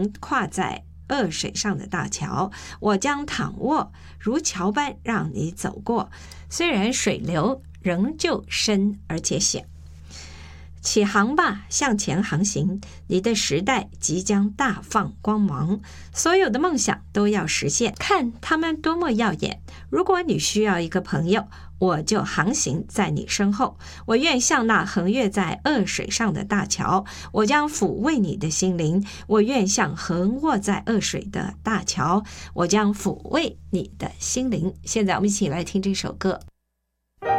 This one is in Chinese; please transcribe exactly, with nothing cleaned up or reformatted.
横跨在恶水上的大桥，我将躺卧如桥般让你走过，虽然水流仍旧深而且险。起航吧，向前航行，你的时代即将大放光芒，所有的梦想都要实现，看他们多么耀眼。如果你需要一个朋友，我就航行在你身后，我愿像那横越在恶水上的大桥，我将抚慰你的心灵，我愿像横卧在恶水的大桥，我将抚慰你的心灵。现在我们一起来听这首歌。